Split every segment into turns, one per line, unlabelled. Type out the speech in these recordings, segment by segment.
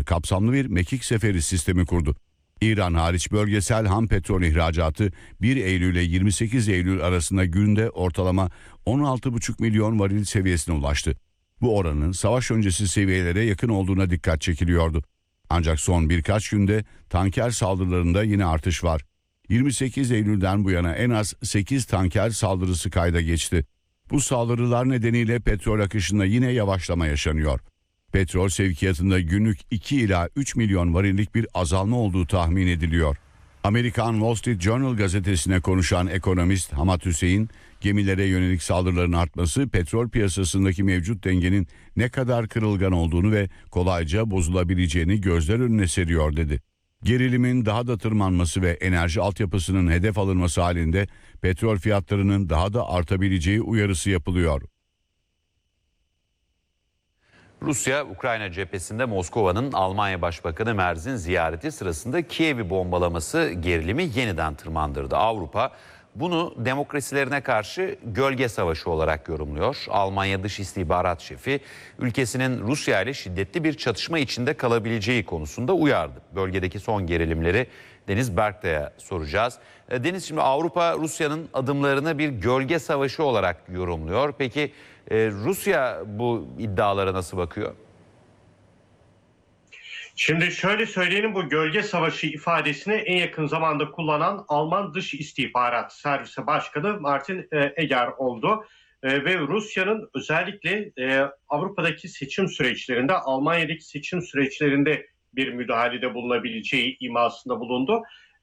karşı kapsamlı bir mekik seferi sistemi kurdu. İran hariç bölgesel ham petrol ihracatı 1 Eylül ile 28 Eylül arasında günde ortalama 16,5 milyon varil seviyesine ulaştı. Bu oranın savaş öncesi seviyelere yakın olduğuna dikkat çekiliyordu. Ancak son birkaç günde tanker saldırılarında yine artış var. 28 Eylül'den bu yana en az 8 tanker saldırısı kayda geçti. Bu saldırılar nedeniyle petrol akışında yine yavaşlama yaşanıyor. Petrol sevkiyatında günlük 2 ila 3 milyon varillik bir azalma olduğu tahmin ediliyor. Amerikan Wall Street Journal gazetesine konuşan ekonomist Hamad Hüseyin, gemilere yönelik saldırıların artması petrol piyasasındaki mevcut dengenin ne kadar kırılgan olduğunu ve kolayca bozulabileceğini gözler önüne seriyor dedi. Gerilimin daha da tırmanması ve enerji altyapısının hedef alınması halinde petrol fiyatlarının daha da artabileceği uyarısı yapılıyor.
Rusya, Ukrayna cephesinde Moskova'nın Almanya Başbakanı Merz'in ziyareti sırasında Kiev'i bombalaması gerilimi yeniden tırmandırdı. Avrupa bunu demokrasilerine karşı gölge savaşı olarak yorumluyor. Almanya Dış İstihbarat Şefi ülkesinin Rusya ile şiddetli bir çatışma içinde kalabileceği konusunda uyardı. Bölgedeki son gerilimleri Deniz Berktay'a soracağız. Deniz, şimdi Avrupa Rusya'nın adımlarını bir gölge savaşı olarak yorumluyor. Peki Rusya bu iddialara nasıl bakıyor?
Şimdi şöyle söyleyelim, bu gölge savaşı ifadesini en yakın zamanda kullanan Alman Dış İstihbarat Servisi Başkanı Martin Eger oldu. Ve Rusya'nın özellikle Avrupa'daki seçim süreçlerinde, Almanya'daki seçim süreçlerinde bir müdahalede bulunabileceği imasında bulundu.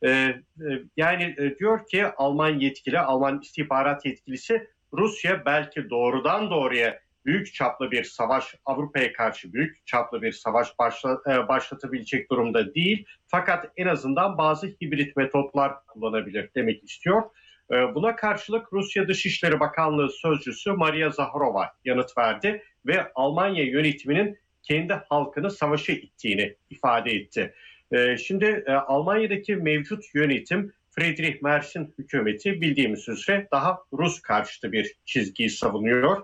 Yani diyor ki Alman yetkili, Alman istihbarat yetkilisi, Rusya belki doğrudan doğruya büyük çaplı bir savaş, Avrupa'ya karşı büyük çaplı bir savaş başlatabilecek durumda değil. Fakat en azından bazı hibrit metotlar kullanabilir demek istiyor. Buna karşılık Rusya Dışişleri Bakanlığı Sözcüsü Maria Zakharova yanıt verdi ve Almanya yönetiminin kendi halkını savaşa ittiğini ifade etti. Şimdi Almanya'daki mevcut yönetim, Friedrich Merz'in hükümeti bildiğimiz üzere daha Rus karşıtı bir çizgiyi savunuyor.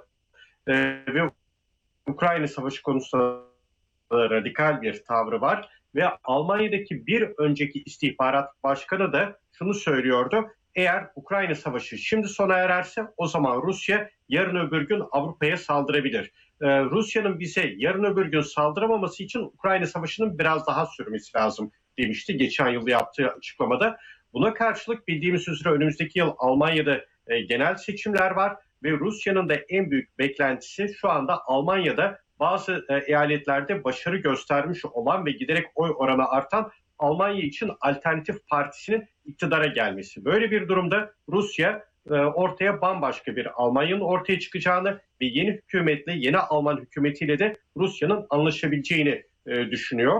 Ve Ukrayna Savaşı konusunda radikal bir tavrı var. Ve Almanya'daki bir önceki istihbarat başkanı da şunu söylüyordu: eğer Ukrayna Savaşı şimdi sona ererse o zaman Rusya yarın öbür gün Avrupa'ya saldırabilir. Rusya'nın bize yarın öbür gün saldıramaması için Ukrayna Savaşı'nın biraz daha sürmesi lazım demişti geçen yıl yaptığı açıklamada. Buna karşılık bildiğimiz üzere önümüzdeki yıl Almanya'da genel seçimler var ve Rusya'nın da en büyük beklentisi şu anda Almanya'da bazı eyaletlerde başarı göstermiş olan ve giderek oy oranı artan Almanya için Alternatif Partisi'nin iktidara gelmesi. Böyle bir durumda Rusya ortaya bambaşka bir Almanya'nın ortaya çıkacağını ve yeni hükümetle, yeni Alman hükümetiyle de Rusya'nın anlaşabileceğini düşünüyor.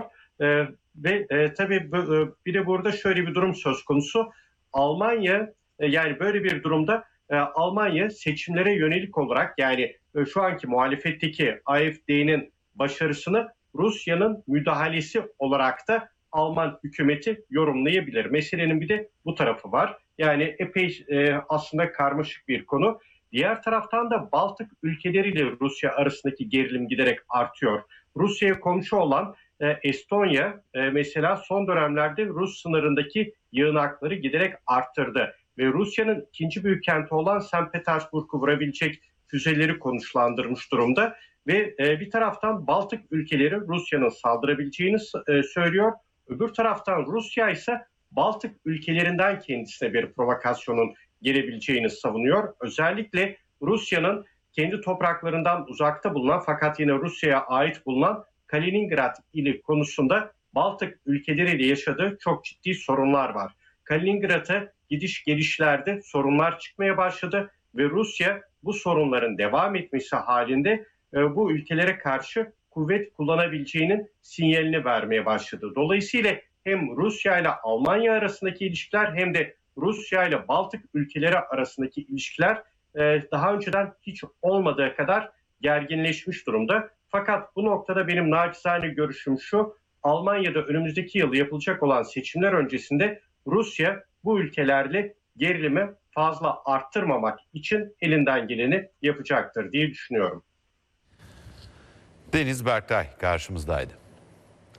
Ve tabii bir de burada şöyle bir durum söz konusu. Almanya, yani böyle bir durumda Almanya seçimlere yönelik olarak, yani şu anki muhalefetteki AfD'nin başarısını Rusya'nın müdahalesi olarak da Alman hükümeti yorumlayabilir. Meselenin bir de bu tarafı var. Yani epey aslında karmaşık bir konu. Diğer taraftan da Baltık ülkeleriyle Rusya arasındaki gerilim giderek artıyor. Rusya'ya komşu olan Estonya mesela son dönemlerde Rus sınırındaki yığınakları giderek arttırdı. Ve Rusya'nın ikinci büyük kenti olan St. Petersburg'u vurabilecek füzeleri konuşlandırmış durumda. Ve bir taraftan Baltık ülkeleri Rusya'nın saldırabileceğini söylüyor. Öbür taraftan Rusya ise Baltık ülkelerinden kendisine bir provokasyonun gelebileceğini savunuyor. Özellikle Rusya'nın kendi topraklarından uzakta bulunan fakat yine Rusya'ya ait bulunan Kaliningrad ili konusunda Baltık ülkeleriyle yaşadığı çok ciddi sorunlar var. Kaliningrad'a gidiş gelişlerde sorunlar çıkmaya başladı ve Rusya bu sorunların devam etmesi halinde bu ülkelere karşı kuvvet kullanabileceğinin sinyalini vermeye başladı. Dolayısıyla hem Rusya ile Almanya arasındaki ilişkiler hem de Rusya ile Baltık ülkeleri arasındaki ilişkiler daha önceden hiç olmadığı kadar gerginleşmiş durumda. Fakat bu noktada benim naçizane görüşüm şu: Almanya'da önümüzdeki yıl yapılacak olan seçimler öncesinde Rusya bu ülkelerle gerilimi fazla arttırmamak için elinden geleni yapacaktır diye düşünüyorum.
Deniz Berktay karşımızdaydı.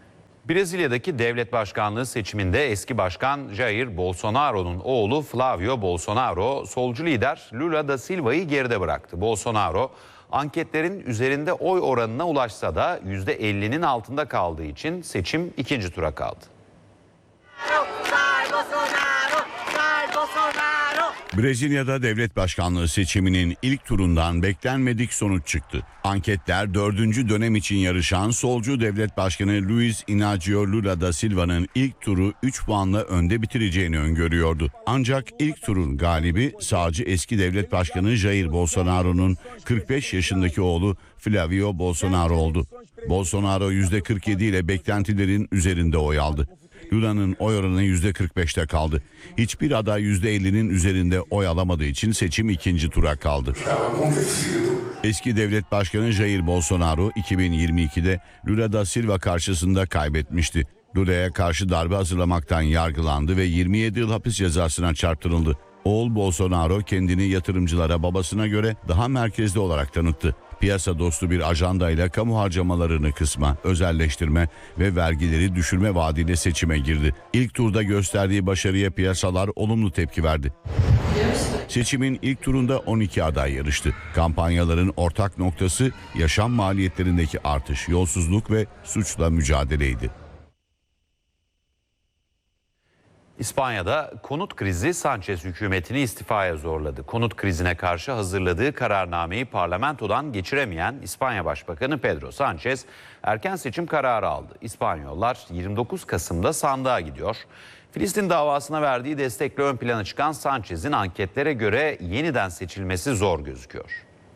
Brezilya'daki devlet başkanlığı seçiminde eski başkan Jair Bolsonaro'nun oğlu Flavio Bolsonaro solcu lider Lula da Silva'yı geride bıraktı. Bolsonaro anketlerin üzerinde oy oranına ulaşsa da %50'nin altında kaldığı için seçim ikinci tura kaldı.
Brezilya'da devlet başkanlığı seçiminin ilk turundan beklenmedik sonuç çıktı. Anketler 4. dönem için yarışan solcu devlet başkanı Luiz Inácio Lula da Silva'nın ilk turu 3 puanla önde bitireceğini öngörüyordu. Ancak ilk turun galibi sağcı eski devlet başkanı Jair Bolsonaro'nun 45 yaşındaki oğlu Flavio Bolsonaro oldu. Bolsonaro %47 ile beklentilerin üzerinde oy aldı. Lula'nın oy oranı %45'te kaldı. Hiçbir aday %50'nin üzerinde oy alamadığı için seçim ikinci tura kaldı. Eski devlet başkanı Jair Bolsonaro 2022'de Lula da Silva karşısında kaybetmişti. Lula'ya karşı darbe hazırlamaktan yargılandı ve 27 yıl hapis cezasına çarptırıldı. Oğul Bolsonaro kendini yatırımcılara babasına göre daha merkezli olarak tanıttı. Piyasa dostu bir ajandayla kamu harcamalarını kısma, özelleştirme ve vergileri düşürme vaadiyle seçime girdi. İlk turda gösterdiği başarıya piyasalar olumlu tepki verdi. Seçimin ilk turunda 12 aday yarıştı. Kampanyaların ortak noktası yaşam maliyetlerindeki artış, yolsuzluk ve suçla mücadeleydi.
İspanya'da konut krizi Sánchez hükümetini istifaya zorladı. Konut krizine karşı hazırladığı kararnameyi parlamentodan geçiremeyen İspanya Başbakanı Pedro Sánchez erken seçim kararı aldı. İspanyollar 29 Kasım'da sandığa gidiyor. Filistin davasına verdiği destekle ön plana çıkan Sánchez'in anketlere göre yeniden seçilmesi zor gözüküyor.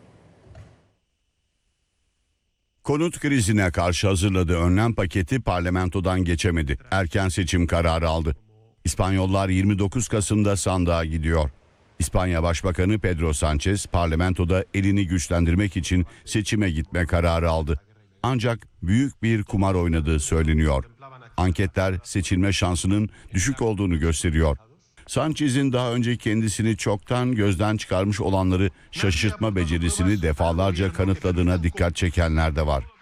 Konut krizine karşı hazırladığı önlem paketi parlamentodan geçemedi. Erken seçim kararı aldı. İspanyollar 29 Kasım'da sandığa gidiyor. İspanya Başbakanı Pedro Sánchez parlamentoda elini güçlendirmek için seçime gitme kararı aldı. Ancak büyük bir kumar oynadığı söyleniyor. Anketler seçilme şansının düşük olduğunu gösteriyor. Sánchez'in daha önce kendisini çoktan gözden çıkarmış olanları şaşırtma becerisini defalarca kanıtladığına dikkat çekenler de var.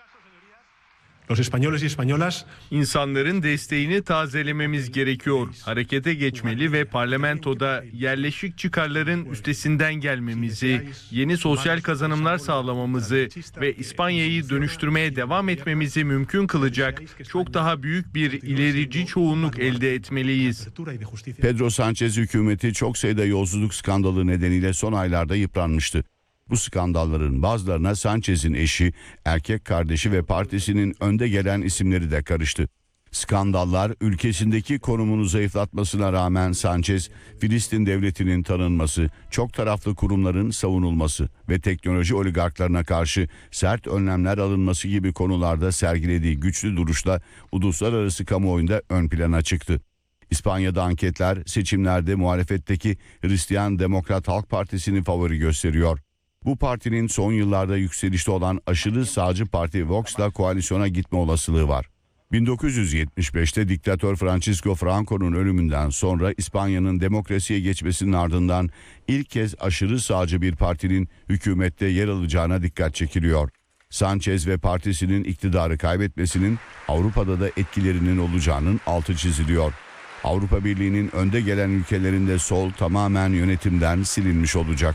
İnsanların desteğini tazelememiz gerekiyor. Harekete geçmeli ve parlamentoda yerleşik çıkarların üstesinden gelmemizi, yeni sosyal kazanımlar sağlamamızı ve İspanya'yı dönüştürmeye devam etmemizi mümkün kılacak çok daha büyük bir ilerici çoğunluk elde etmeliyiz.
Pedro Sánchez hükümeti çok sayıda yolsuzluk skandalı nedeniyle son aylarda yıpranmıştı. Bu skandalların bazılarına Sánchez'in eşi, erkek kardeşi ve partisinin önde gelen isimleri de karıştı. Skandallar ülkesindeki konumunu zayıflatmasına rağmen Sánchez, Filistin devletinin tanınması, çok taraflı kurumların savunulması ve teknoloji oligarklarına karşı sert önlemler alınması gibi konularda sergilediği güçlü duruşla uluslararası kamuoyunda ön plana çıktı. İspanya'da anketler seçimlerde muhalefetteki Hristiyan Demokrat Halk Partisi'ni favori gösteriyor. Bu partinin son yıllarda yükselişte olan aşırı sağcı parti Vox'la koalisyona gitme olasılığı var. 1975'te diktatör Francisco Franco'nun ölümünden sonra İspanya'nın demokrasiye geçmesinin ardından ilk kez aşırı sağcı bir partinin hükümette yer alacağına dikkat çekiliyor. Sánchez ve partisinin iktidarı kaybetmesinin Avrupa'da da etkilerinin olacağının altı çiziliyor. Avrupa Birliği'nin önde gelen ülkelerinde sol tamamen yönetimden silinmiş olacak.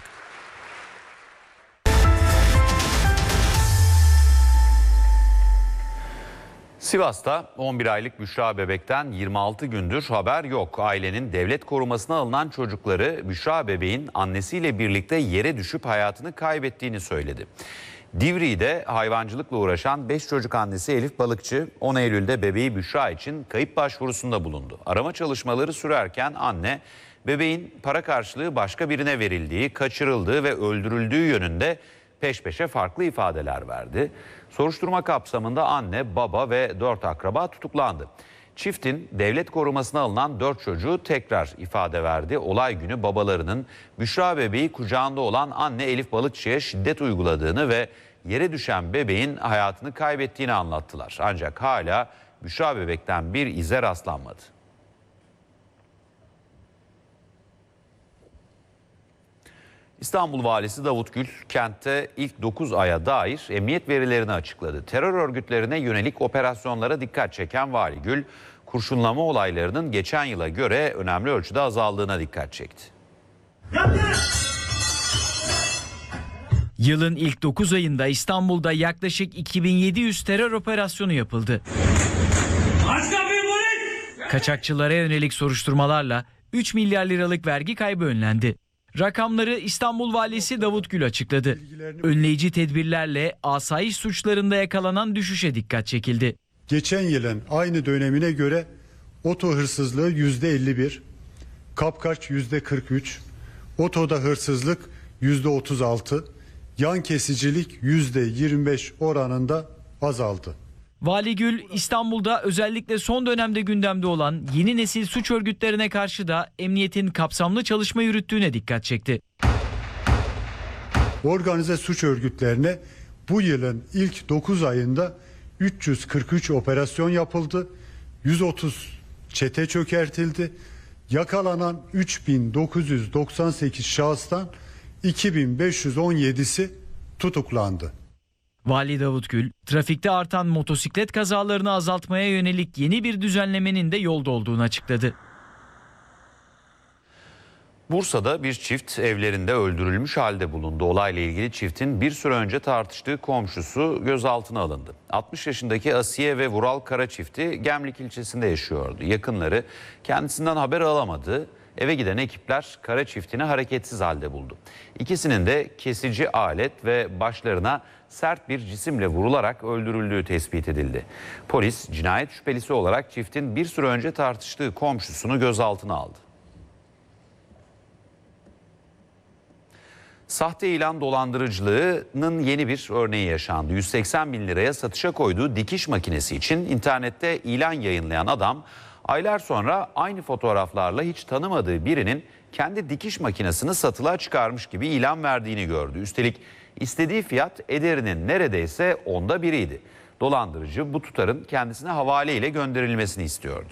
Sivas'ta 11 aylık Büşra bebekten 26 gündür haber yok. Ailenin devlet korumasına alınan çocukları Büşra bebeğin annesiyle birlikte yere düşüp hayatını kaybettiğini söyledi. Divriği'de hayvancılıkla uğraşan 5 çocuk annesi Elif Balıkçı 10 Eylül'de bebeği Büşra için kayıp başvurusunda bulundu. Arama çalışmaları sürerken anne bebeğin para karşılığı başka birine verildiği, kaçırıldığı ve öldürüldüğü yönünde peş peşe farklı ifadeler verdi. Soruşturma kapsamında anne, baba ve 4 akraba tutuklandı. Çiftin devlet korumasına alınan 4 çocuğu tekrar ifade verdi. Olay günü babalarının Büşra bebeği kucağında olan anne Elif Balıkçı'ya şiddet uyguladığını ve yere düşen bebeğin hayatını kaybettiğini anlattılar. Ancak hala Büşra bebekten bir ize rastlanmadı. İstanbul Valisi Davut Gül, kentte ilk 9 aya dair emniyet verilerini açıkladı. Terör örgütlerine yönelik operasyonlara dikkat çeken Vali Gül, kurşunlama olaylarının geçen yıla göre önemli ölçüde azaldığına dikkat çekti.
Yılın ilk 9 ayında İstanbul'da yaklaşık 2700 terör operasyonu yapıldı. Kaçakçılara yönelik soruşturmalarla 3 milyar liralık vergi kaybı önlendi. Rakamları İstanbul Valisi Davut Gül açıkladı. Önleyici tedbirlerle asayiş suçlarında yakalanan düşüşe dikkat çekildi.
Geçen yılın aynı dönemine göre oto hırsızlığı %51, kapkaç %43, otoda hırsızlık %36, yan kesicilik %25 oranında azaldı.
Vali Gül, İstanbul'da özellikle son dönemde gündemde olan yeni nesil suç örgütlerine karşı da emniyetin kapsamlı çalışma yürüttüğüne dikkat çekti.
Organize suç örgütlerine bu yılın ilk 9 ayında 343 operasyon yapıldı, 130 çete çökertildi, yakalanan 3998 şahıstan 2517'si tutuklandı.
Vali Davut Gül, trafikte artan motosiklet kazalarını azaltmaya yönelik yeni bir düzenlemenin de yolda olduğunu açıkladı.
Bursa'da bir çift evlerinde öldürülmüş halde bulundu. Olayla ilgili çiftin bir süre önce tartıştığı komşusu gözaltına alındı. 60 yaşındaki Asiye ve Vural Kara çifti Gemlik ilçesinde yaşıyordu. Yakınları kendisinden haber alamadı. Eve giden ekipler Kara çiftini hareketsiz halde buldu. İkisinin de kesici alet ve başlarına sert bir cisimle vurularak öldürüldüğü tespit edildi. Polis cinayet şüphelisi olarak çiftin bir süre önce tartıştığı komşusunu gözaltına aldı. Sahte ilan dolandırıcılığının yeni bir örneği yaşandı. 180 bin liraya satışa koyduğu dikiş makinesi için internette ilan yayınlayan adam aylar sonra aynı fotoğraflarla hiç tanımadığı birinin kendi dikiş makinesini satılığa çıkarmış gibi ilan verdiğini gördü. Üstelik istediği fiyat ederinin neredeyse 1/10'iydi. Dolandırıcı bu tutarın kendisine havale ile gönderilmesini istiyordu.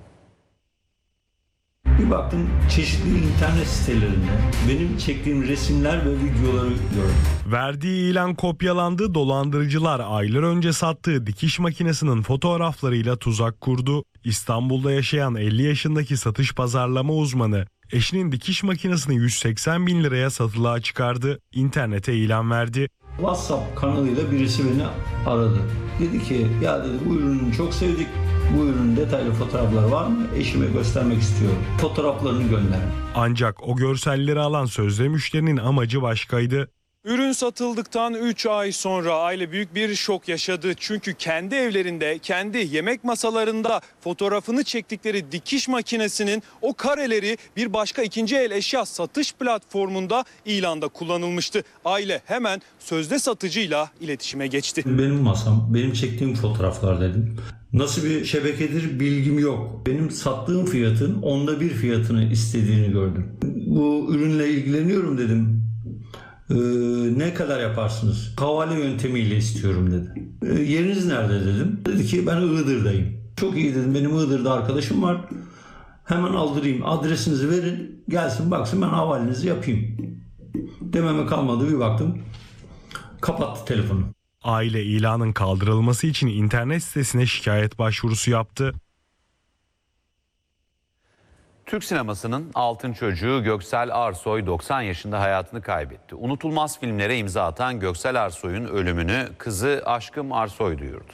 Bir baktım çeşitli internet sitelerinde benim çektiğim resimler ve videoları gördüm.
Verdiği ilan kopyalandı, dolandırıcılar aylar önce sattığı dikiş makinesinin fotoğraflarıyla tuzak kurdu. İstanbul'da yaşayan 50 yaşındaki satış pazarlama uzmanı eşinin dikiş makinesini 180 bin liraya satılığa çıkardı, internete ilan verdi.
WhatsApp kanalıyla birisi beni aradı. Dedi ki ya dedi bu ürünü çok sevdik. Bu ürünün detaylı fotoğraflar var mı? Eşime göstermek istiyorum. Fotoğraflarını gönder.
Ancak o görselleri alan sözde müşterinin amacı başkaydı.
Ürün satıldıktan 3 ay sonra aile büyük bir şok yaşadı. Çünkü kendi evlerinde, kendi yemek masalarında fotoğrafını çektikleri dikiş makinesinin o kareleri bir başka ikinci el eşya satış platformunda ilanda kullanılmıştı. Aile hemen sözde satıcıyla iletişime geçti.
Benim masam, benim çektiğim fotoğraflar dedim. Nasıl bir şebekedir bilgim yok. Benim sattığım fiyatın 1/10 fiyatını istediğini gördüm. Bu ürünle ilgileniyorum dedim. Ne kadar yaparsınız? Havale yöntemiyle istiyorum dedi. Yeriniz nerede dedim. Dedi ki ben Iğdır'dayım. Çok iyi dedim, benim Iğdır'da arkadaşım var. Hemen aldırayım, adresinizi verin, gelsin baksın ben havalenizi yapayım. Dememe kalmadı, bir baktım kapattı telefonu.
Aile ilanın kaldırılması için internet sitesine şikayet başvurusu yaptı.
Türk sinemasının altın çocuğu Göksel Arsoy 90 yaşında hayatını kaybetti. Unutulmaz filmlere imza atan Göksel Arsoy'un ölümünü kızı Aşkım Arsoy duyurdu.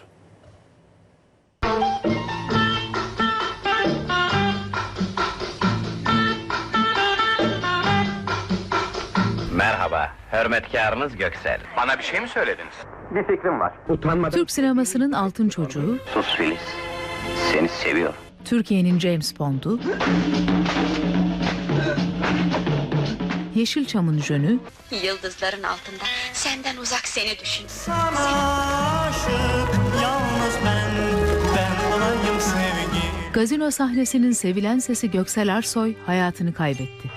Merhaba, hürmetkarınız Göksel. Bana bir şey mi söylediniz? Bir fikrim var. Utanmadan...
Türk sinemasının altın çocuğu,
Sus Filiz, seni seviyor.
Türkiye'nin James Bond'u, Yeşilçam'ın jönü,
yıldızların altında senden uzak seni düşün.
Gazino sahnesinin sevilen sesi Göksel Arsoy hayatını kaybetti.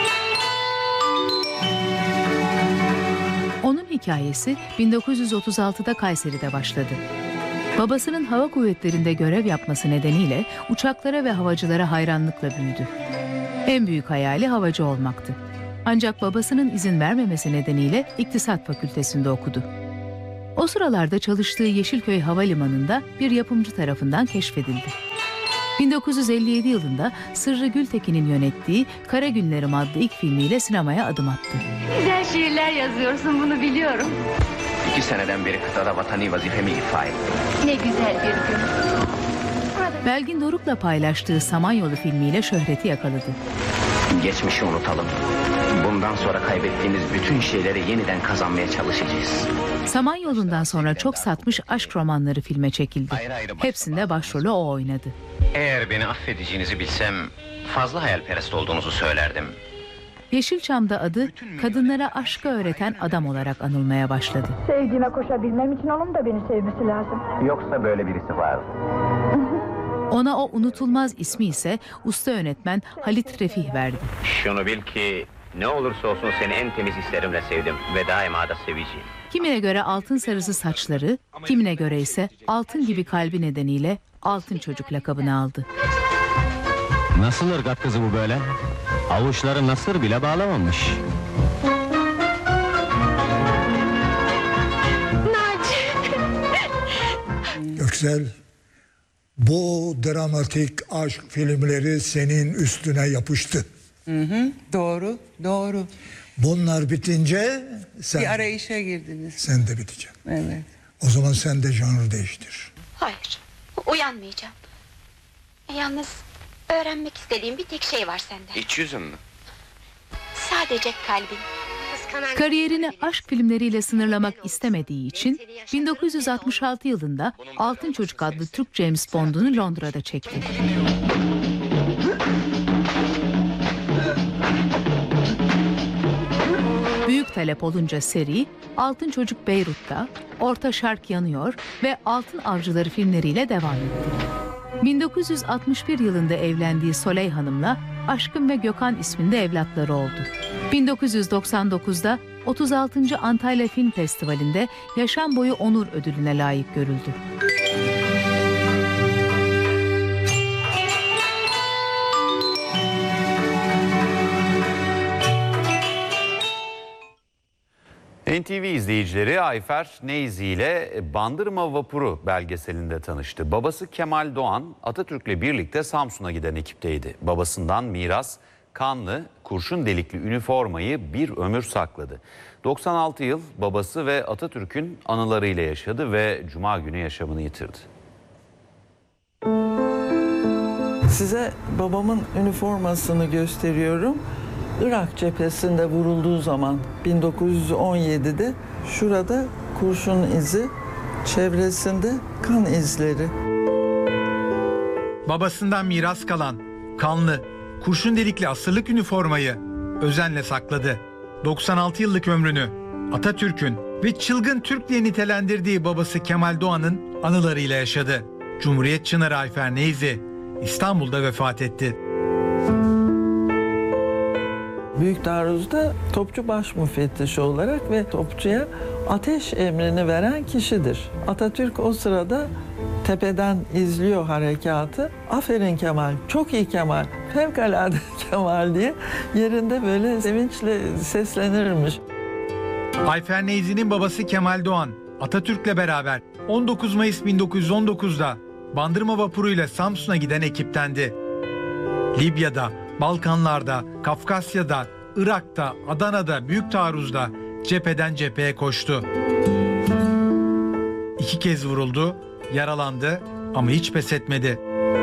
Onun hikayesi 1936'da Kayseri'de başladı. Babasının hava kuvvetlerinde görev yapması nedeniyle uçaklara ve havacılara hayranlıkla büyüdü. En büyük hayali havacı olmaktı. Ancak babasının izin vermemesi nedeniyle İktisat Fakültesinde okudu. O sıralarda çalıştığı Yeşilköy Havalimanı'nda bir yapımcı tarafından keşfedildi. 1957 yılında Sırrı Gültekin'in yönettiği Kara Günlerim adlı ilk filmiyle sinemaya adım attı.
Güzel şiirler yazıyorsun, bunu biliyorum.
2 seneden beri kıtada vatani vazifemi ifa ettim.
Ne güzel bir gün.
Belgin Doruk'la paylaştığı Samanyolu filmiyle şöhreti yakaladı.
Geçmişi unutalım. Bundan sonra kaybettiğimiz bütün şeyleri yeniden kazanmaya çalışacağız.
Samanyolu'ndan sonra çok satmış aşk romanları filme çekildi. Hepsinde başrolü o oynadı.
Eğer beni affedeceğinizi bilsem fazla hayalperest olduğunuzu söylerdim.
Yeşilçam'da adı kadınlara aşkı öğreten adam olarak anılmaya başladı.
Sevdiğime koşabilmem için onun da beni sevmesi lazım.
Yoksa böyle birisi var.
Ona o unutulmaz ismi ise usta yönetmen Halit Refih verdi.
Şunu bil ki ne olursa olsun seni en temiz hislerimle sevdim ve daima da seveceğim.
Kimine göre altın sarısı saçları, kimine göre ise altın gibi kalbi nedeniyle Altın Çocuk lakabını aldı.
Nasıl ırgat kızı bu böyle? Avuçları nasır bile bağlamamış.
Göksel, bu dramatik aşk filmleri senin üstüne yapıştı.
Doğru, doğru.
Bunlar bitince sen,
Bir arayışa girdiniz.
sen de biteceksin.
Evet.
O zaman sen de janr değiştir.
Hayır, uyanmayacağım. Yalnız öğrenmek istediğim bir tek şey var senden.
İç yüzün mü?
Sadece kalbin.
Kariyerini aşk filmleriyle sınırlamak istemediği için 1966 yılında Altın Çocuk adlı Türk James Bond'unu Londra'da çekti. Büyük talep olunca seri Altın Çocuk Beyrut'ta, Orta Şark Yanıyor ve Altın Avcıları filmleriyle devam etti. 1961 yılında evlendiği Soley Hanım'la Aşkın ve Gökhan isminde evlatları oldu. 1999'da 36. Antalya Film Festivali'nde Yaşam Boyu Onur Ödülü'ne layık görüldü.
NTV izleyicileri Ayfer Neyzi ile Bandırma Vapuru belgeselinde tanıştı. Babası Kemal Doğan Atatürk'le birlikte Samsun'a giden ekipteydi. Babasından miras kanlı, kurşun delikli üniformayı bir ömür sakladı. 96 yıl babası ve Atatürk'ün anılarıyla yaşadı ve Cuma günü yaşamını yitirdi.
Size babamın üniformasını gösteriyorum. Irak cephesinde vurulduğu zaman 1917'de şurada kurşun izi, çevresinde kan izleri.
Babasından miras kalan kanlı, kurşun delikli asırlık üniformayı özenle sakladı. 96 yıllık ömrünü Atatürk'ün ve çılgın Türk diye nitelendirdiği babası Kemal Doğan'ın anılarıyla yaşadı. Cumhuriyet Çınarı Ayfer Neyzi İstanbul'da vefat etti.
Büyük Taarruz'da topçu baş müfettişi olarak ve topçuya ateş emrini veren kişidir. Atatürk o sırada tepeden izliyor harekatı. Aferin Kemal, çok iyi Kemal, fevkalade Kemal diye yerinde böyle sevinçle seslenirmiş.
Ayfer Neyzi'nin babası Kemal Doğan, Atatürk'le beraber 19 Mayıs 1919'da Bandırma vapuruyla Samsun'a giden ekiptendi. Libya'da, Balkanlar'da, Kafkasya'da, Irak'ta, Adana'da, Büyük Taarruz'da cepheden cepheye koştu. 2 kez vuruldu, yaralandı ama hiç pes etmedi.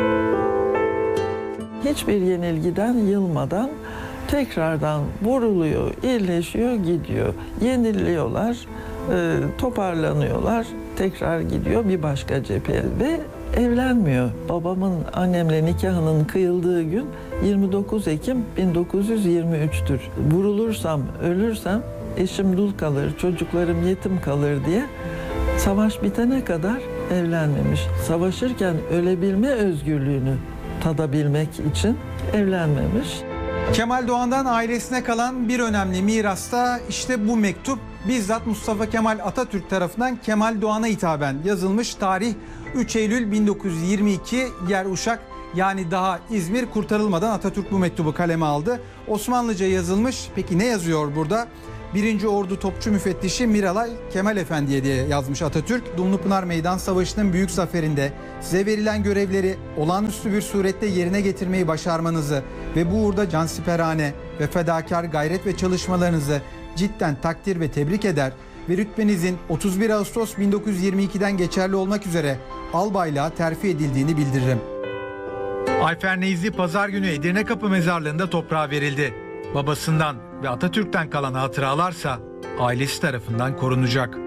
Hiçbir yenilgiden yılmadan tekrardan vuruluyor, iyileşiyor, gidiyor. Yeniliyorlar, toparlanıyorlar, tekrar gidiyor bir başka cepheye ve evlenmiyor. Babamın annemle nikahının kıyıldığı gün 29 Ekim 1923'tür. Vurulursam, ölürsem eşim dul kalır, çocuklarım yetim kalır diye savaş bitene kadar evlenmemiş. Savaşırken ölebilme özgürlüğünü tadabilmek için evlenmemiş.
Kemal Doğan'dan ailesine kalan bir önemli mirasta işte bu mektup bizzat Mustafa Kemal Atatürk tarafından Kemal Doğan'a hitaben yazılmış. Tarih 3 Eylül 1922, yer Uşak. Yani daha İzmir kurtarılmadan Atatürk bu mektubu kaleme aldı. Osmanlıca yazılmış. Peki ne yazıyor burada? 1. Ordu Topçu Müfettişi Miralay Kemal Efendi'ye diye yazmış Atatürk. Dumlupınar Meydan Savaşı'nın büyük zaferinde size verilen görevleri olağanüstü bir surette yerine getirmeyi başarmanızı ve bu uğurda cansiperane ve fedakar gayret ve çalışmalarınızı cidden takdir ve tebrik eder ve rütbenizin 31 Ağustos 1922'den geçerli olmak üzere albaylığa terfi edildiğini bildiririm.
Ayfer Neyzi pazar günü Edirne Kapı Mezarlığı'nda toprağa verildi. Babasından ve Atatürk'ten kalan hatıralarsa ailesi tarafından korunacak.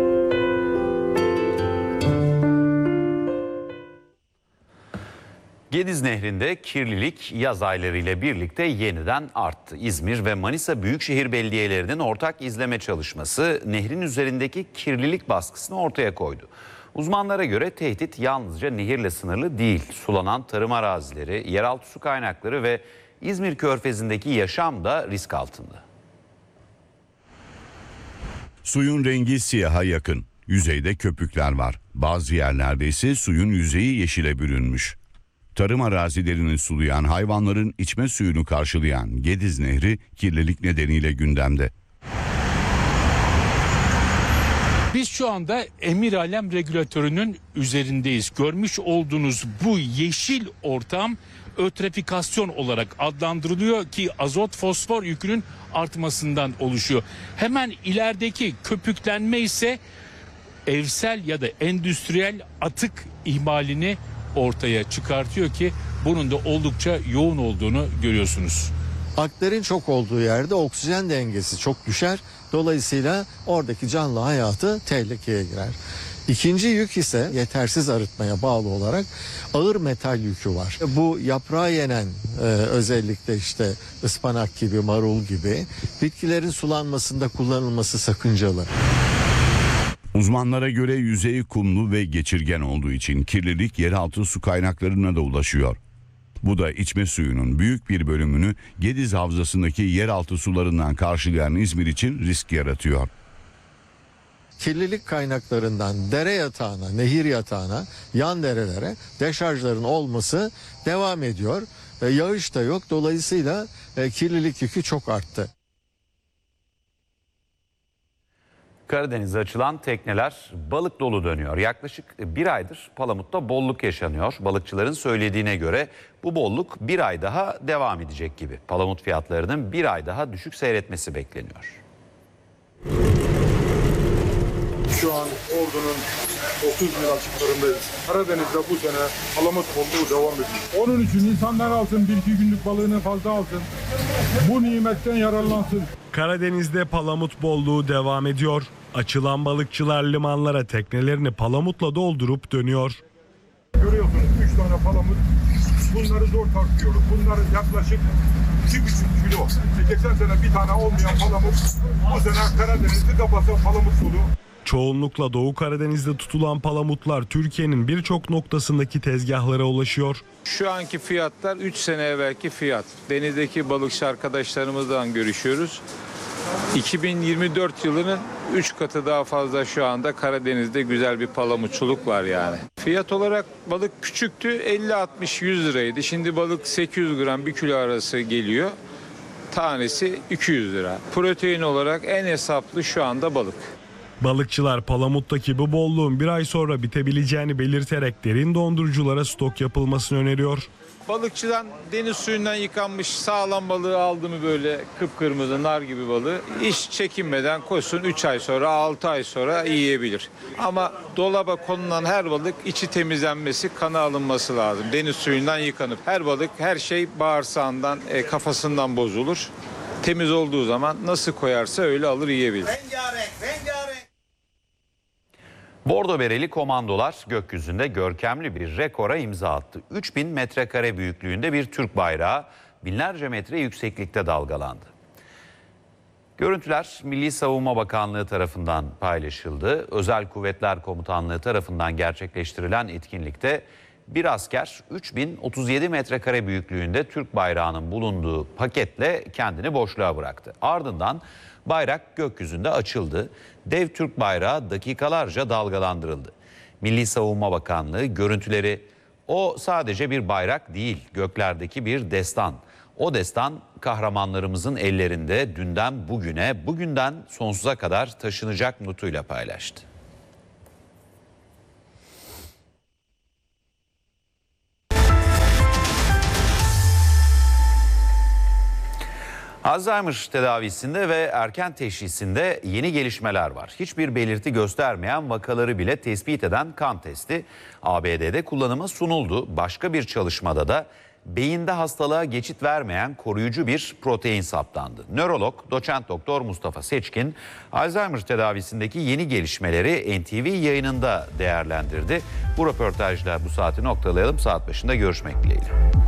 Gediz Nehri'nde kirlilik yaz aylarıyla birlikte yeniden arttı. İzmir ve Manisa Büyükşehir Belediyelerinin ortak izleme çalışması nehrin üzerindeki kirlilik baskısını ortaya koydu. Uzmanlara göre tehdit yalnızca nehirle sınırlı değil. Sulanan tarım arazileri, yeraltı su kaynakları ve İzmir Körfezi'ndeki yaşam da risk altında.
Suyun rengi siyaha yakın. Yüzeyde köpükler var. Bazı yerlerde ise suyun yüzeyi yeşile bürünmüş. Tarım arazilerini sulayan, hayvanların içme suyunu karşılayan Gediz Nehri kirlilik nedeniyle gündemde.
Biz şu anda Emir Alem regülatörünün üzerindeyiz. Görmüş olduğunuz bu yeşil ortam ötrifikasyon olarak adlandırılıyor ki azot fosfor yükünün artmasından oluşuyor. Hemen ilerideki köpüklenme ise evsel ya da endüstriyel atık ihmalini ortaya çıkartıyor ki bunun da oldukça yoğun olduğunu görüyorsunuz.
Aklerin çok olduğu yerde oksijen dengesi çok düşer. Dolayısıyla oradaki canlı hayatı tehlikeye girer. İkinci yük ise yetersiz arıtmaya bağlı olarak ağır metal yükü var. Bu yaprağı yenen özellikle işte ıspanak gibi, marul gibi bitkilerin sulanmasında kullanılması sakıncalı.
Uzmanlara göre yüzeyi kumlu ve geçirgen olduğu için kirlilik yeraltı su kaynaklarına da ulaşıyor. Bu da içme suyunun büyük bir bölümünü Gediz Havzası'ndaki yeraltı sularından karşılayan İzmir için risk yaratıyor.
Kirlilik kaynaklarından dere yatağına, nehir yatağına, yan derelere deşarjların olması devam ediyor. Yağış da yok. Dolayısıyla kirlilik yükü çok arttı.
Karadeniz'e açılan tekneler balık dolu dönüyor. Yaklaşık bir aydır Palamut'ta bolluk yaşanıyor. Balıkçıların söylediğine göre bu bolluk bir ay daha devam edecek gibi. Palamut fiyatlarının bir ay daha düşük seyretmesi bekleniyor.
Şu an Ordu'nun 30 bin açıklarındayız. Karadeniz'de bu sene palamut bolluğu devam ediyor. Onun için insanlar alsın, 1-2 günlük balığını fazla alsın. Bu nimetten yararlansın.
Karadeniz'de palamut bolluğu devam ediyor. Açılan balıkçılar limanlara teknelerini palamutla doldurup dönüyor.
Görüyorsunuz 3 tane palamut. Bunları zor tartıyoruz. Bunlar yaklaşık 2,5 kilo. Geçen sene bir tane olmayan palamut. Bu sene Karadeniz'de kapasa palamut sulu.
Çoğunlukla Doğu Karadeniz'de tutulan palamutlar Türkiye'nin birçok noktasındaki tezgahlara ulaşıyor.
Şu anki fiyatlar 3 sene evvelki fiyat. Denizdeki balıkçı arkadaşlarımızdan görüşüyoruz. 2024 yılının 3 katı daha fazla şu anda Karadeniz'de güzel bir palamutçuluk var yani. Fiyat olarak balık küçüktü, 50-60-100 liraydı. Şimdi balık 800 gram 1 kilo arası geliyor. Tanesi 200 lira. Protein olarak en hesaplı şu anda balık.
Balıkçılar palamuttaki bu bolluğun bir ay sonra bitebileceğini belirterek derin donduruculara stok yapılmasını öneriyor.
Balıkçıdan deniz suyundan yıkanmış sağlam balığı aldı mı böyle kıpkırmızı nar gibi balığı hiç çekinmeden koysun 3 ay sonra 6 ay sonra yiyebilir. Ama dolaba konulan her balık içi temizlenmesi, kana alınması lazım. Deniz suyundan yıkanıp her balık her şey bağırsağından kafasından bozulur. Temiz olduğu zaman nasıl koyarsa öyle alır yiyebilir.
Bordo bereli komandolar gökyüzünde görkemli bir rekora imza attı. 3000 metrekare büyüklüğünde bir Türk bayrağı binlerce metre yükseklikte dalgalandı. Görüntüler Milli Savunma Bakanlığı tarafından paylaşıldı. Özel Kuvvetler Komutanlığı tarafından gerçekleştirilen etkinlikte bir asker 3037 metrekare büyüklüğünde Türk bayrağının bulunduğu paketle kendini boşluğa bıraktı. Ardından bayrak gökyüzünde açıldı. Dev Türk bayrağı dakikalarca dalgalandırıldı. Milli Savunma Bakanlığı görüntüleri O sadece bir bayrak değil, göklerdeki bir destan. O destan kahramanlarımızın ellerinde dünden bugüne, bugünden sonsuza kadar taşınacak notuyla paylaştı. Alzheimer tedavisinde ve erken teşhisinde yeni gelişmeler var. Hiçbir belirti göstermeyen vakaları bile tespit eden kan testi ABD'de kullanıma sunuldu. Başka bir çalışmada da beyinde hastalığa geçit vermeyen koruyucu bir protein saptandı. Nörolog doçent doktor Mustafa Seçkin Alzheimer tedavisindeki yeni gelişmeleri NTV yayınında değerlendirdi. Bu röportajla bu saati noktalayalım. Saat başında görüşmek dileğiyle.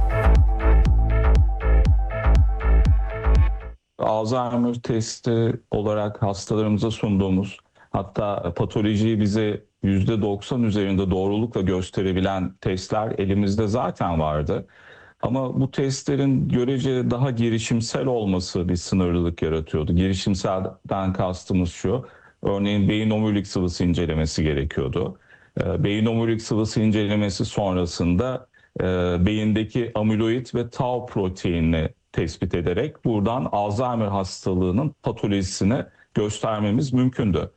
Alzheimer testi olarak hastalarımıza sunduğumuz, hatta patolojiyi bize %90 üzerinde doğrulukla gösterebilen testler elimizde zaten vardı. Ama bu testlerin görece daha girişimsel olması bir sınırlılık yaratıyordu. Girişimselden kastımız şu, örneğin beyin omurilik sıvısı incelemesi gerekiyordu. Beyin omurilik sıvısı incelemesi sonrasında beyindeki amiloid ve tau proteinini tespit ederek buradan Alzheimer hastalığının patolojisini göstermemiz mümkündü.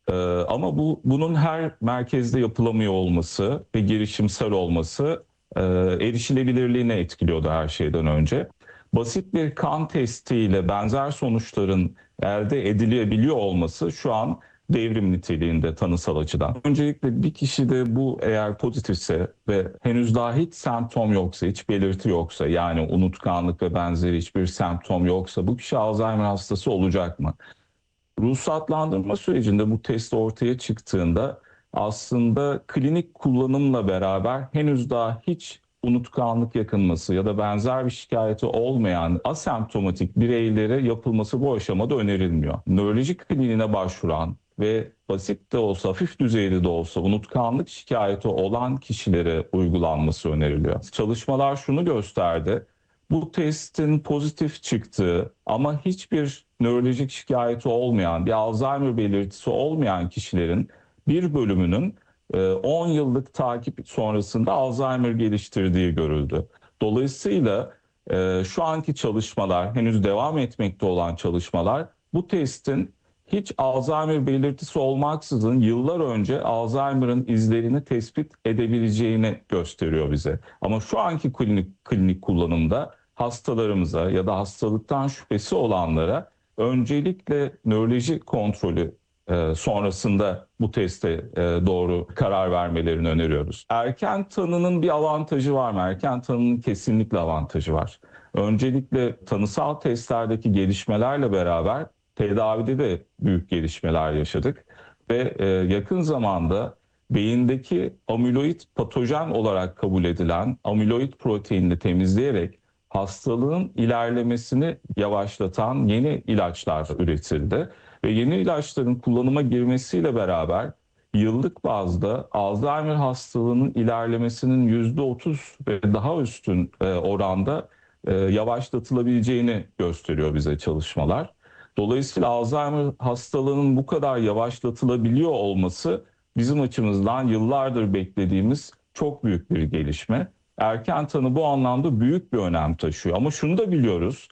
Ama bunun her merkezde yapılamıyor olması ve girişimsel olması erişilebilirliğini etkiliyordu her şeyden önce. Basit bir kan testiyle benzer sonuçların elde edilebiliyor olması şu an devrim niteliğinde tanısal açıdan. Öncelikle bir kişide bu eğer pozitifse ve henüz daha hiç semptom yoksa, hiç belirti yoksa, yani unutkanlık ve benzeri hiçbir semptom yoksa bu kişi Alzheimer hastası olacak mı? Ruhsatlandırma sürecinde bu test ortaya çıktığında aslında klinik kullanımla beraber henüz daha hiç unutkanlık yakınması ya da benzer bir şikayeti olmayan asemptomatik bireylere yapılması bu aşamada önerilmiyor. Nöroloji kliniğine başvuran ve basit de olsa, hafif düzeyde de olsa unutkanlık şikayeti olan kişilere uygulanması öneriliyor. Çalışmalar şunu gösterdi. Bu testin pozitif çıktığı ama hiçbir nörolojik şikayeti olmayan, bir Alzheimer belirtisi olmayan kişilerin bir bölümünün 10 yıllık takip sonrasında Alzheimer geliştirdiği görüldü. Dolayısıyla şu anki çalışmalar, henüz devam etmekte olan çalışmalar bu testin hiç Alzheimer belirtisi olmaksızın yıllar önce Alzheimer'ın izlerini tespit edebileceğini gösteriyor bize. Ama şu anki klinik kullanımda hastalarımıza ya da hastalıktan şüphesi olanlara öncelikle nöroloji kontrolü sonrasında bu teste doğru karar vermelerini öneriyoruz. Erken tanının bir avantajı var mı? Erken tanının kesinlikle avantajı var. Öncelikle tanısal testlerdeki gelişmelerle beraber tedavide de büyük gelişmeler yaşadık. Ve yakın zamanda beyindeki amiloid patojen olarak kabul edilen amiloid proteinini temizleyerek hastalığın ilerlemesini yavaşlatan yeni ilaçlar üretildi. Ve yeni ilaçların kullanıma girmesiyle beraber yıllık bazda Alzheimer hastalığının ilerlemesinin %30 ve daha üstün oranda yavaşlatılabileceğini gösteriyor bize çalışmalar. Dolayısıyla Alzheimer hastalığının bu kadar yavaşlatılabiliyor olması bizim açımızdan yıllardır beklediğimiz çok büyük bir gelişme. Erken tanı bu anlamda büyük bir önem taşıyor. Ama şunu da biliyoruz.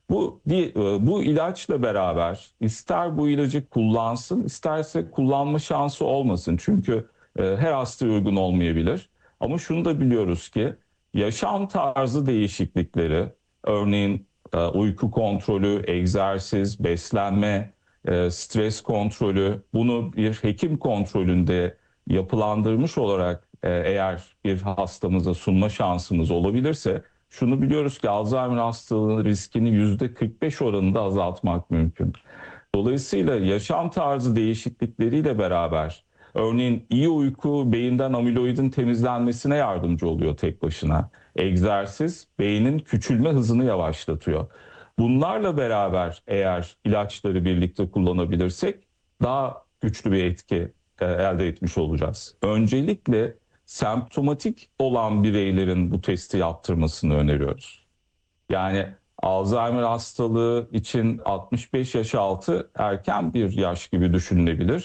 Bu ilaçla beraber ister bu ilacı kullansın, isterse kullanma şansı olmasın. Çünkü her hastaya uygun olmayabilir. Ama şunu da biliyoruz ki yaşam tarzı değişiklikleri, örneğin uyku kontrolü, egzersiz, beslenme, stres kontrolü, bunu bir hekim kontrolünde yapılandırmış olarak eğer bir hastamıza sunma şansımız olabilirse, şunu biliyoruz ki Alzheimer hastalığının riskini %45 oranında azaltmak mümkün. Dolayısıyla yaşam tarzı değişiklikleriyle beraber, örneğin iyi uyku beyinden amiloidin temizlenmesine yardımcı oluyor tek başına. Egzersiz beynin küçülme hızını yavaşlatıyor. Bunlarla beraber eğer ilaçları birlikte kullanabilirsek daha güçlü bir etki elde etmiş olacağız. Öncelikle semptomatik olan bireylerin bu testi yaptırmasını öneriyoruz. Yani Alzheimer hastalığı için 65 yaş altı erken bir yaş gibi düşünülebilir.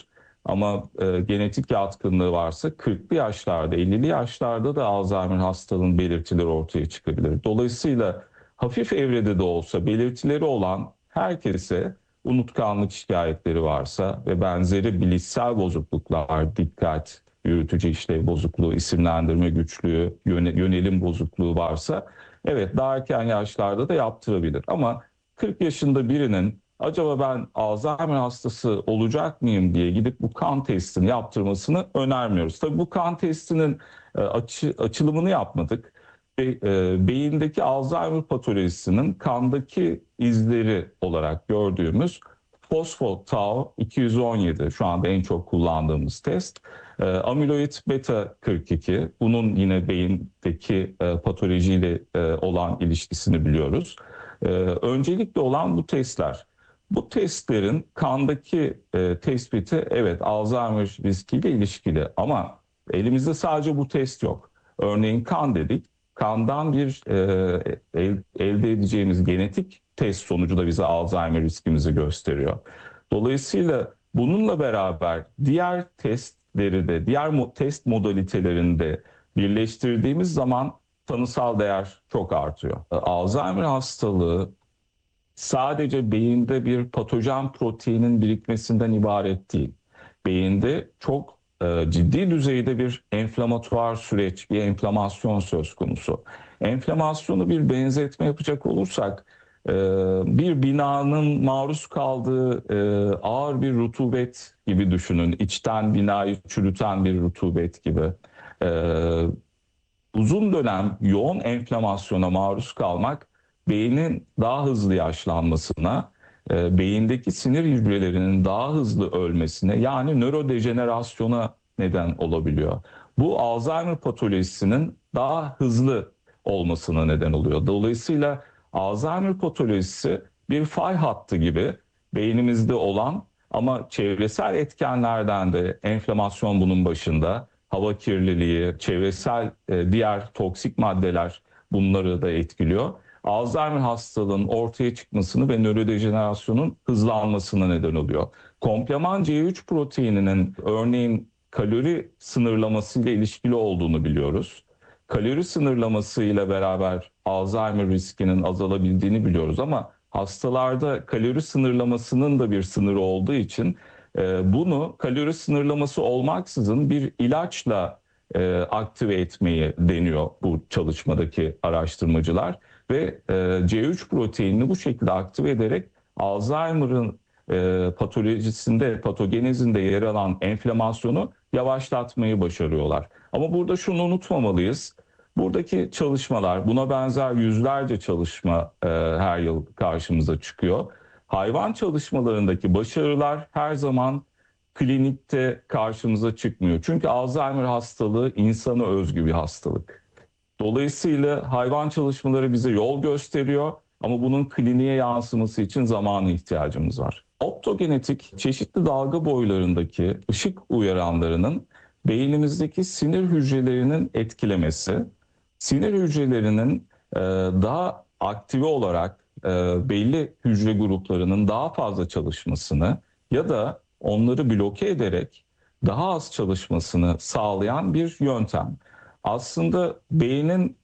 Ama genetik yatkınlığı varsa 40'lı yaşlarda, 50'li yaşlarda da Alzheimer hastalığının belirtileri ortaya çıkabilir. Dolayısıyla hafif evrede de olsa belirtileri olan herkese, unutkanlık şikayetleri varsa ve benzeri bilişsel bozukluklar, dikkat, yürütücü işlev bozukluğu, isimlendirme güçlüğü, yönelim bozukluğu varsa evet daha erken yaşlarda da yaptırabilir. Ama 40 yaşında birinin acaba ben Alzheimer hastası olacak mıyım diye gidip bu kan testini yaptırmasını önermiyoruz. Tabii bu kan testinin açılımını yapmadık. Beyindeki Alzheimer patolojisinin kandaki izleri olarak gördüğümüz fosfo-tau 217 şu anda en çok kullandığımız test. Amiloid beta 42, bunun yine beyindeki patolojiyle olan ilişkisini biliyoruz. Öncelikli olan bu testler. Bu testlerin kandaki tespiti evet Alzheimer riskiyle ilişkili ama elimizde sadece bu test yok. Örneğin kan dedik. Kandan bir elde edeceğimiz genetik test sonucu da bize Alzheimer riskimizi gösteriyor. Dolayısıyla bununla beraber diğer testleri de, diğer test modalitelerini de birleştirdiğimiz zaman tanısal değer çok artıyor. Alzheimer hastalığı sadece beyinde bir patojen proteinin birikmesinden ibaret değil. Beyinde çok ciddi düzeyde bir enflamatuar süreç, bir enflamasyon söz konusu. Enflamasyonu bir benzetme yapacak olursak, bir binanın maruz kaldığı ağır bir rutubet gibi düşünün. İçten binayı çürüten bir rutubet gibi. Uzun dönem yoğun enflamasyona maruz kalmak, beynin daha hızlı yaşlanmasına, beyindeki sinir hücrelerinin daha hızlı ölmesine yani nörodejenerasyona neden olabiliyor. Bu Alzheimer patolojisinin daha hızlı olmasına neden oluyor. Dolayısıyla Alzheimer patolojisi bir fay hattı gibi beynimizde olan ama çevresel etkenlerden de enflamasyon bunun başında, hava kirliliği, çevresel diğer toksik maddeler bunları da etkiliyor. Alzheimer hastalığının ortaya çıkmasını ve nörodejenerasyonun hızlanmasına neden oluyor. Kompleman C3 proteininin örneğin kalori sınırlaması ile ilişkili olduğunu biliyoruz. Kalori sınırlaması ile beraber Alzheimer riskinin azalabildiğini biliyoruz ama hastalarda kalori sınırlamasının da bir sınırı olduğu için bunu kalori sınırlaması olmaksızın bir ilaçla aktive etmeyi deniyor bu çalışmadaki araştırmacılar. Ve C3 proteinini bu şekilde aktive ederek Alzheimer'ın patolojisinde, patogenezinde yer alan enflamasyonu yavaşlatmayı başarıyorlar. Ama burada şunu unutmamalıyız. Buradaki çalışmalar, buna benzer yüzlerce çalışma her yıl karşımıza çıkıyor. Hayvan çalışmalarındaki başarılar her zaman klinikte karşımıza çıkmıyor. Çünkü Alzheimer hastalığı insana özgü bir hastalık. Dolayısıyla hayvan çalışmaları bize yol gösteriyor ama bunun kliniğe yansıması için zamana ihtiyacımız var. Optogenetik çeşitli dalga boylarındaki ışık uyaranlarının beynimizdeki sinir hücrelerinin etkilemesi, sinir hücrelerinin daha aktive olarak belli hücre gruplarının daha fazla çalışmasını ya da onları bloke ederek daha az çalışmasını sağlayan bir yöntem. Aslında beynin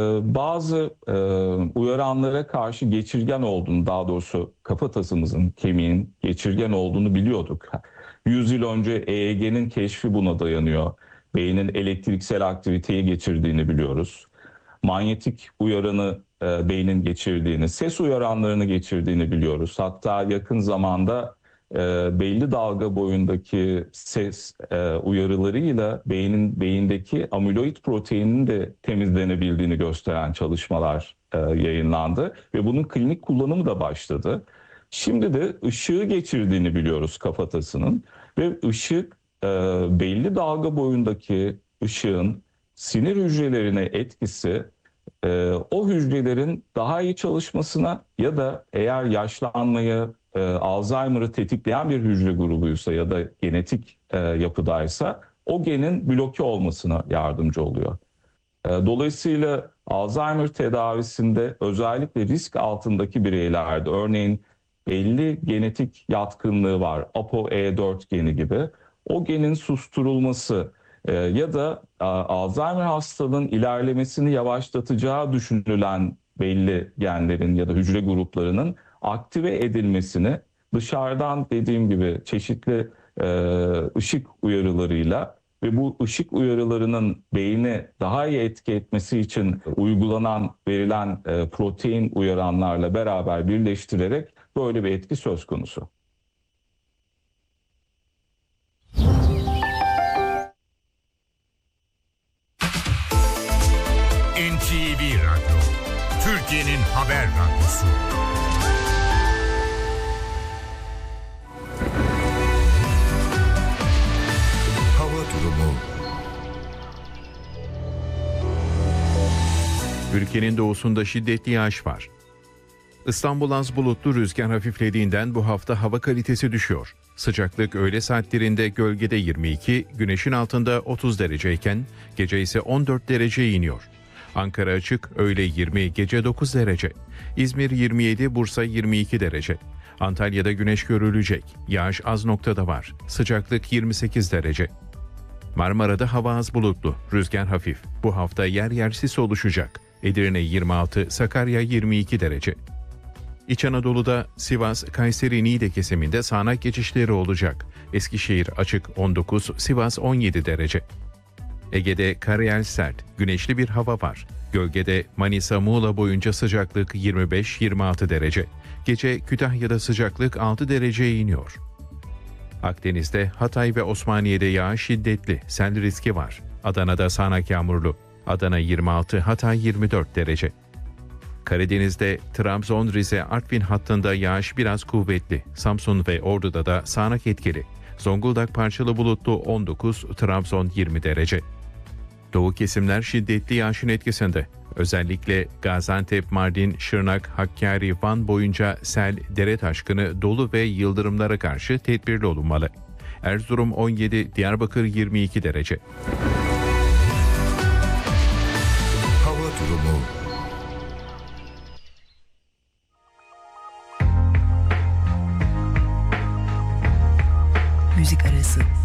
bazı uyaranlara karşı geçirgen olduğunu, daha doğrusu kafatasımızın, kemiğin geçirgen olduğunu biliyorduk. 100 yıl önce EEG'nin keşfi buna dayanıyor. Beynin elektriksel aktiviteyi geçirdiğini biliyoruz. Manyetik uyaranı beynin geçirdiğini, ses uyaranlarını geçirdiğini biliyoruz. Hatta yakın zamanda belli dalga boyundaki ses uyarılarıyla beyindeki amiloid proteininin de temizlenebildiğini gösteren çalışmalar yayınlandı ve bunun klinik kullanımı da başladı. Şimdi de ışığı geçirdiğini biliyoruz kafatasının ve ışık belli dalga boyundaki ışığın sinir hücrelerine etkisi o hücrelerin daha iyi çalışmasına ya da eğer yaşlanmayı Alzheimer'ı tetikleyen bir hücre grubuysa ya da genetik yapıdaysa o genin bloke olmasına yardımcı oluyor. Dolayısıyla Alzheimer tedavisinde özellikle risk altındaki bireylerde örneğin belli genetik yatkınlığı var, ApoE4 geni gibi o genin susturulması ya da Alzheimer hastalığının ilerlemesini yavaşlatacağı düşünülen belli genlerin ya da hücre gruplarının aktive edilmesini dışarıdan dediğim gibi çeşitli ışık uyarılarıyla ve bu ışık uyarılarının beyni daha iyi etki etmesi için verilen protein uyaranlarla beraber birleştirerek böyle bir etki söz konusu.
NTV Radyo, Türkiye'nin haber radyosu. Hava durumu.
Ülkenin doğusunda şiddetli yağış var. İstanbul az bulutlu, rüzgar hafiflediğinden bu hafta hava kalitesi düşüyor. Sıcaklık öğle saatlerinde gölgede 22, güneşin altında 30 dereceyken gece ise 14 dereceye iniyor. Ankara açık, öğle 20, gece 9 derece. İzmir 27, Bursa 22 derece. Antalya'da güneş görülecek. Yağış az noktada var. Sıcaklık 28 derece. Marmara'da hava az bulutlu, rüzgar hafif. Bu hafta yer yer sis oluşacak. Edirne 26, Sakarya 22 derece. İç Anadolu'da Sivas, Kayseri, Niğde kesiminde sağanak geçişleri olacak. Eskişehir açık 19, Sivas 17 derece. Ege'de karayel sert, güneşli bir hava var. Gölgede Manisa, Muğla boyunca sıcaklık 25-26 derece. Gece Kütahya'da sıcaklık 6 dereceye iniyor. Akdeniz'de Hatay ve Osmaniye'de yağış şiddetli, sel riski var. Adana'da sağanak yağmurlu. Adana 26, Hatay 24 derece. Karadeniz'de Trabzon, Rize, Artvin hattında yağış biraz kuvvetli. Samsun ve Ordu'da da sağanak etkili. Zonguldak parçalı bulutlu 19, Trabzon 20 derece. Doğu kesimler şiddetli yağışın etkisinde. Özellikle Gaziantep, Mardin, Şırnak, Hakkari, Van boyunca sel, dere taşkını, dolu ve yıldırımlara karşı tedbirli olunmalı. Erzurum 17, Diyarbakır 22 derece.
Hava durumu.
Müzik arası.